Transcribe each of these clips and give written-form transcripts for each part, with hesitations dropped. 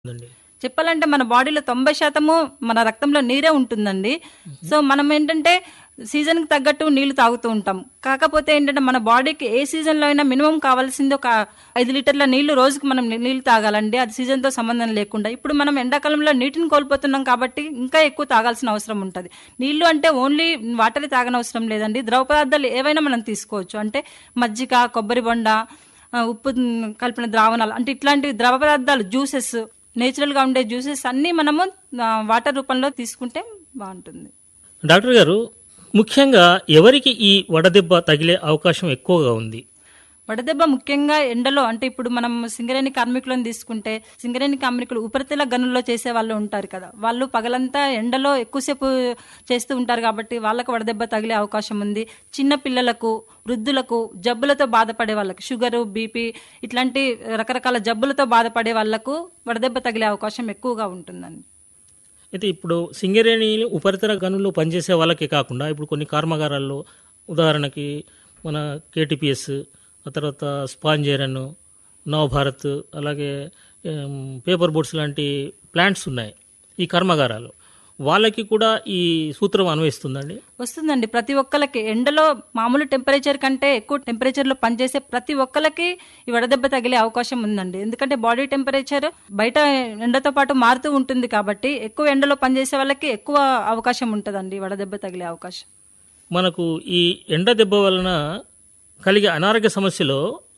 ఉందండి. చెప్పాలంటే మన బాడీలో 90% మన రక్తంలో నీరే ఉంటుందండి. సో మనం ఏంటంటే సీజన్కి తగ్గట్టు నీళ్లు తాగుతూ ఉంటాం. కాకపోతే ఏంటంటే మన బాడీకి ఏ సీజన్లో అయినా మినిమం కావాల్సింది ఒక 5 లీటర్ల నీళ్లు రోజుకి మనం నీళ్లు తాగాలండి. అది సీజన్తో సంబంధం లేకుండా. ఇప్పుడు మనం ఎండాకాలంలో నీటిని కోల్పోతున్నాం కాబట్టి ఇంకా ఎక్కువ తాగాల్సిన అవసరం ఉంటుంది. నీళ్లు అంటే ఓన్లీ వాటర్ తాగనవసరం లేదండి. ద్రవ పదార్థాలు ఏవైనా మనం తీసుకోవచ్చు. అంటే మజ్జిగ, కొబ్బరి బొండ, ఉప్పు కలిపిన ద్రావణాలు అంటే ఇట్లాంటి ద్రవ పదార్థాలు, జ్యూసెస్, నేచురల్ గా ఉండే జ్యూసెస్ అన్ని మనము వాటర్ రూపంలో తీసుకుంటే బాగుంటుంది. డాక్టర్ గారు, ముఖ్యంగా ఎవరికి ఈ వడదెబ్బ తగిలే అవకాశం ఎక్కువగా ఉంది? వడదెబ్బ ముఖ్యంగా ఎండలో అంటే ఇప్పుడు మనం సింగరేణి కార్మికులను తీసుకుంటే సింగరేణి కార్మికులు ఉపరితల గనుల్లో చేసే వాళ్ళు ఉంటారు కదా, వాళ్ళు పగలంతా ఎండలో ఎక్కువసేపు చేస్తూ ఉంటారు కాబట్టి వాళ్ళకు వడదెబ్బ తగిలే అవకాశం ఉంది. చిన్న పిల్లలకు, వృద్ధులకు, జబ్బులతో బాధపడే వాళ్ళకి, షుగరు, బీపీ ఇట్లాంటి రకరకాల జబ్బులతో బాధపడే వాళ్లకు వడదెబ్బ తగిలే అవకాశం ఎక్కువగా ఉంటుందండి. అయితే ఇప్పుడు సింగరేణి ఉపరితల గనుల్లో పనిచేసే వాళ్ళకే కాకుండా ఇప్పుడు కొన్ని కర్మాగారాల్లో ఉదాహరణకి మన కేటీపీఎస్, ఆ తర్వాత స్పాంజ్ ఐరన్, నవభారత్, అలాగే పేపర్ బోట్స్ లాంటి ప్లాంట్స్ ఉన్నాయి ఈ కర్మాగారాలు, వాళ్ళకి కూడా ఈ సూత్రం అన్వయిస్తుందండి? వస్తుందండి. ప్రతి ఒక్కరికి ఎండలో మామూలు టెంపరేచర్ కంటే ఎక్కువ టెంపరేచర్లో పనిచేసే ప్రతి ఒక్కరికి ఈ వడదెబ్బ తగిలే అవకాశం ఉందండి. ఎందుకంటే బాడీ టెంపరేచర్ బయట ఎండతో పాటు మారుతూ ఉంటుంది కాబట్టి ఎక్కువ ఎండలో పనిచేసే వాళ్ళకి ఎక్కువ అవకాశం ఉంటుందండి వడదెబ్బ తగిలే అవకాశం. మనకు ఈ ఎండ దెబ్బ వలన కలిగే అనారోగ్య సమస్యలో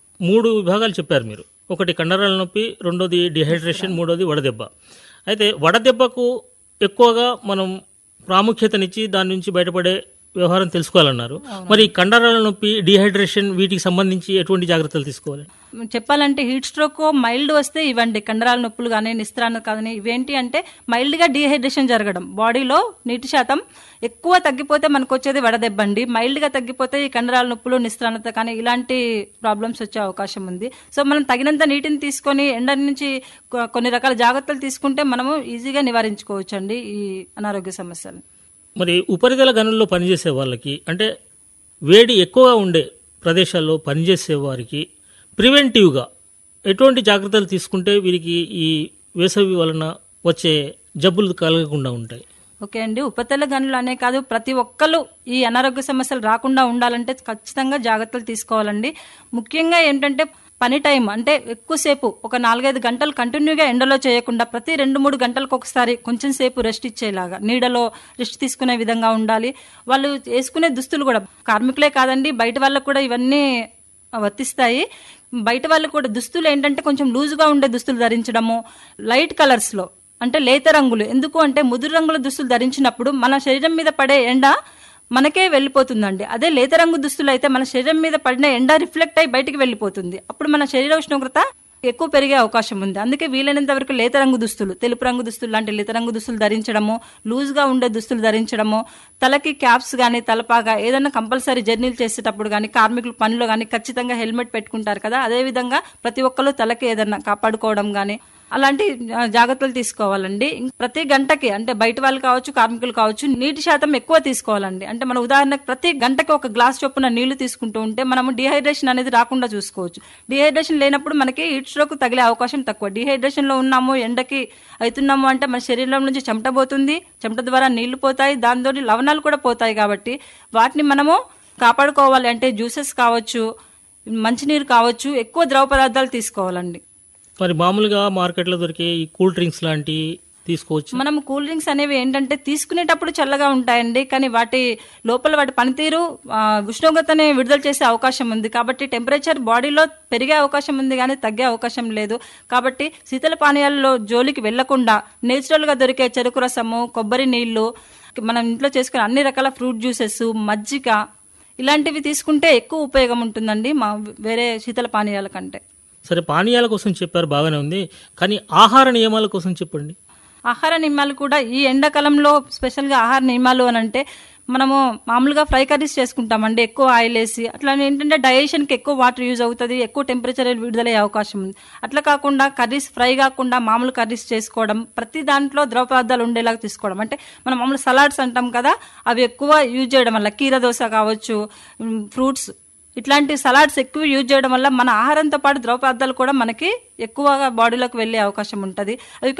3 విభాగాలు చెప్పారు మీరు. ఒకటి కండరాల నొప్పి, రెండోది డిహైడ్రేషన్, మూడోది వడదెబ్బ. అయితే వడదెబ్బకు ఎక్కువగా మనం ప్రాముఖ్యతనిచ్చి దాని నుంచి బయటపడే వ్యవహారం తెలుసుకోవాలన్నారు. మరి కండరాల నొప్పి, డిహైడ్రేషన్ వీటికి సంబంధించి ఎటువంటి జాగ్రత్తలు తీసుకోవాలి? చెప్పాలంటే హీట్ స్ట్రోక్ మైల్డ్ వస్తే ఇవ్వండి, కండరాల నొప్పులు కానీ నిస్త్రాణ కానీ ఇవేంటి అంటే మైల్డ్ గా డిహైడ్రేషన్ జరగడం, బాడీలో నీటి శాతం ఎక్కువ తగ్గిపోతే మనకు వచ్చేది వడదెబ్బండి. మైల్డ్ గా తగ్గిపోతే ఈ కండరాల నొప్పులు, నిస్త్రాణత కానీ ఇలాంటి ప్రాబ్లమ్స్ వచ్చే అవకాశం ఉంది. సో మనం తగినంత నీటిని తీసుకొని ఎండ నుంచి కొన్ని రకాల జాగ్రత్తలు తీసుకుంటే మనము ఈజీగా నివారించుకోవచ్చు అండి ఈ అనారోగ్య సమస్యలు. మరి ఉపరితల గనుల్లో పనిచేసే వాళ్ళకి, అంటే వేడి ఎక్కువగా ఉండే ప్రదేశాల్లో పనిచేసే వారికి ప్రివెంటివ్గా ఎటువంటి జాగ్రత్తలు తీసుకుంటే వీరికి ఈ వేసవి వలన వచ్చే జబ్బులు కలగకుండా ఉంటాయి? ఓకే అండి, ఉపరితల గనులు అనే కాదు, ప్రతి ఒక్కరు ఈ అనారోగ్య సమస్యలు రాకుండా ఉండాలంటే ఖచ్చితంగా జాగ్రత్తలు తీసుకోవాలండి. ముఖ్యంగా ఏంటంటే పని టైం అంటే ఎక్కువసేపు ఒక 4-5 గంటలు కంటిన్యూగా ఎండలో చేయకుండా ప్రతి 2-3 గంటలకు ఒకసారి కొంచెం సేపు రెస్ట్ ఇచ్చేలాగా నీడలో రెస్ట్ తీసుకునే విధంగా ఉండాలి. వాళ్ళు వేసుకునే దుస్తులు కూడా కార్మికులే కాదండి, బయట వాళ్ళకు కూడా ఇవన్నీ వర్తిస్తాయి. బయట వాళ్ళు కూడా దుస్తులు ఏంటంటే కొంచెం లూజుగా ఉండే దుస్తులు ధరించడము, లైట్ కలర్స్ లో అంటే లేత రంగులు. ఎందుకు అంటే ముదురు రంగుల దుస్తులు ధరించినప్పుడు మన శరీరం మీద పడే ఎండ మనకే వెళ్ళిపోతుందండి. అదే లేత రంగు దుస్తులు అయితే మన శరీరం మీద పడిన ఎండ రిఫ్లెక్ట్ అయి బయటికి వెళ్ళిపోతుంది. అప్పుడు మన శరీర ఉష్ణోగ్రత ఎక్కువ పెరిగే అవకాశం ఉంది. అందుకే వీలైనంత వరకు లేత రంగు దుస్తులు, తెలుపు రంగు దుస్తులు లాంటి లేత రంగు దుస్తులు ధరించడము, లూజ్ గా ఉండే దుస్తులు ధరించడము, తలకి క్యాప్స్ గానీ, తలపాగా ఏదైనా కంపల్సరీ జర్నీలు చేసేటప్పుడు గానీ, కార్మికులు పనిలో గానీ ఖచ్చితంగా హెల్మెట్ పెట్టుకుంటారు కదా, అదే విధంగా ప్రతి ఒక్కరు తలకి ఏదన్నా కాపాడుకోవడం గానీ అలాంటి జాగ్రత్తలు తీసుకోవాలండి. ప్రతి గంటకి అంటే బయట వాళ్ళు కావచ్చు, కార్మికులు కావచ్చు, నీటి శాతం ఎక్కువ తీసుకోవాలండి. అంటే మన ఉదాహరణకు ప్రతి గంటకి ఒక గ్లాస్ చొప్పున నీళ్లు తీసుకుంటూ ఉంటే మనము డిహైడ్రేషన్ అనేది రాకుండా చూసుకోవచ్చు. డిహైడ్రేషన్ లేనప్పుడు మనకి హీట్ స్ట్రోక్ తగిలే అవకాశం తక్కువ. డిహైడ్రేషన్ లో ఉన్నాము, ఎండకి అవుతున్నాము అంటే మన శరీరం నుంచి చెమట పోతుంది, చెమట ద్వారా నీళ్లు పోతాయి, దాంతో లవణాలు కూడా పోతాయి. కాబట్టి వాటిని మనము కాపాడుకోవాలి అంటే జ్యూసెస్ కావచ్చు, మంచినీరు కావచ్చు, ఎక్కువ ద్రవ పదార్థాలు తీసుకోవాలండి. మరి మామూలుగా మార్కెట్లో దొరికే ఈ కూల్ డ్రింక్స్ లాంటి తీసుకోవచ్చు? మనం కూల్ డ్రింక్స్ అనేవి ఏంటంటే తీసుకునేటప్పుడు చల్లగా ఉంటాయండి, కానీ వాటి లోపల వాటి పనితీరు ఉష్ణోగ్రతని విడుదల చేసే అవకాశం ఉంది. కాబట్టి టెంపరేచర్ బాడీలో పెరిగే అవకాశం ఉంది కానీ తగ్గే అవకాశం లేదు. కాబట్టి శీతల పానీయాల్లో జోలికి వెళ్లకుండా నేచురల్ గా దొరికే చెరుకు రసము, కొబ్బరి నీళ్లు, మనం ఇంట్లో చేసుకునే అన్ని రకాల ఫ్రూట్ జ్యూసెస్, మజ్జిగ ఇలాంటివి తీసుకుంటే ఎక్కువ ఉపయోగం ఉంటుందండి మా వేరే శీతల పానీయాల కంటే. సరే, పానీయాల కోసం చెప్పారు, బాగానే ఉంది, కానీ ఆహార నియమాల కోసం చెప్పండి. ఆహార నియమాలు కూడా ఈ ఎండాకాలంలో స్పెషల్ గా ఆహార నియమాలు అని అంటే మనము మామూలుగా ఫ్రై కర్రీస్ చేసుకుంటామండి, ఎక్కువ ఆయిల్ వేసి. అట్లా ఏంటంటే డైజెషన్ కి ఎక్కువ వాటర్ యూజ్ అవుతుంది, ఎక్కువ టెంపరేచర్ విడుదలయ్యే అవకాశం ఉంది. అట్లా కాకుండా కర్రీస్ ఫ్రై కాకుండా మామూలు కర్రీస్ చేసుకోవడం, ప్రతి దాంట్లో ద్రవ పదార్థాలు ఉండేలాగా తీసుకోవడం. అంటే మనం మామూలు సలాడ్స్ అంటాం కదా, అవి ఎక్కువ యూజ్ చేయడం వల్ల, కీర దోస కావచ్చు, ఫ్రూట్స్ ఇట్లాంటి సలాడ్స్ ఎక్కువ యూజ్ చేయడం వల్ల మన ఆహారంతో పాటు ద్రవ పదార్థాలు కూడా మనకి ఎక్కువగా బాడీలోకి వెళ్లే అవకాశం ఉంటుంది. అవి